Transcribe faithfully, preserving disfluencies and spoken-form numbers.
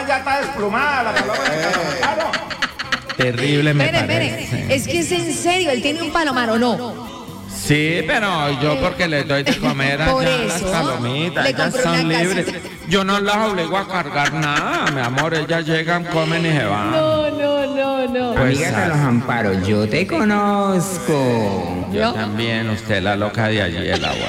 ya está desplumada, la paloma de Kilimanjaro. Terrible me Espere, parece. espere. Es que es en serio, él tiene un palomar o no. Sí, pero yo porque les doy de comer Por allá las eso, palomitas, le ellas compró son una libres. casita. Yo no las obligo a cargar nada, mi amor, ellas llegan, comen y se van. No, no, no, no. Pues, Amiga Carlos Amparo, yo te conozco. Yo ¿No? también, usted la loca de allí, el agua.